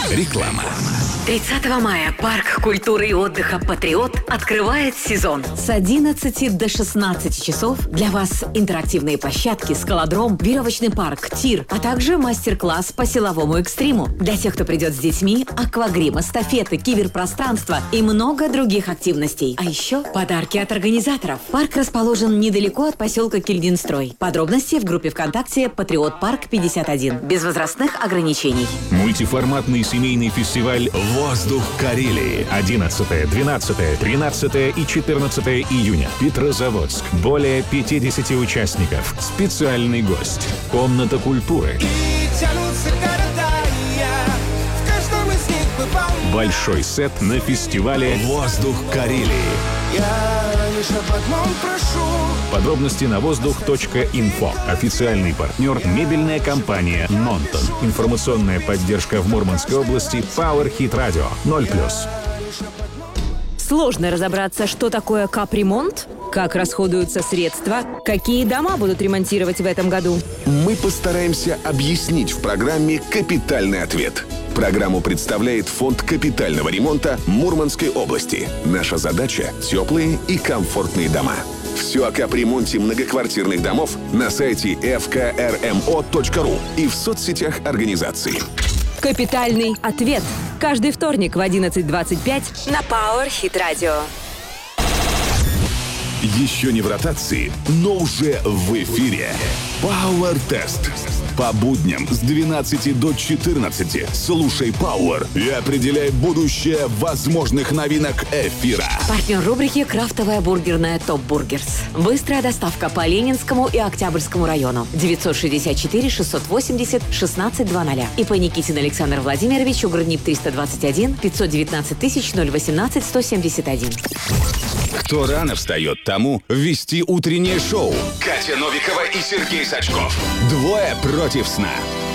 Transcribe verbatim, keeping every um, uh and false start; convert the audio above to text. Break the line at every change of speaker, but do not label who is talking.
Реклама.
тридцатого мая парк культуры и отдыха «Патриот» открывает сезон. С одиннадцати до шестнадцати часов для вас интерактивные площадки, скалодром, веревочный парк, тир, а также мастер-класс по силовому экстриму. Для тех, кто придет с детьми, аквагрим, эстафеты, киберпространство и много других активностей. А еще подарки от организаторов. Парк расположен недалеко от поселка Кильдинстрой. Подробности в группе ВКонтакте «Патриот Парк пятьдесят один». Без возрастных ограничений.
Мультиформатный семейный фестиваль «Воздух Карелии». одиннадцатое, двенадцатое, тринадцатое и четырнадцатое июня. Петрозаводск. Более пятидесяти участников. Специальный гость. Комната культуры. Большой сет на фестивале «Воздух Карелии». Подробности на воздух точка инфо. Официальный партнер – мебельная компания «Нонтон». Информационная поддержка в Мурманской области Power Hit Radio ноль плюс.
Сложно разобраться, что такое капремонт, как расходуются средства, какие дома будут ремонтировать в этом году.
Мы постараемся объяснить в программе «Капитальный ответ». Программу представляет Фонд капитального ремонта Мурманской области. Наша задача – теплые и комфортные дома. Все о капремонте многоквартирных домов на сайте эф ка эр эм о точка ру и в соцсетях организации.
Капитальный ответ. Каждый вторник в одиннадцать двадцать пять на Power Hit Radio.
Еще не в ротации, но уже в эфире. Power Test. По будням с двенадцати до четырнадцати слушай Power и определяй будущее возможных новинок эфира.
Партнер рубрики «Крафтовая бургерная Топ Бургерс». Быстрая доставка по Ленинскому и Октябрьскому району. девятьсот шестьдесят четыре шестьсот восемьдесят шестнадцать двадцать. И по Никитин Александр Владимирович, Угроднип триста двадцать один, пятьсот девятнадцать тысяч ноль восемнадцать сто семьдесят один.
Кто рано встает, тому вести утреннее шоу. Катя Новикова и Сергей Сачков. Двое против сна.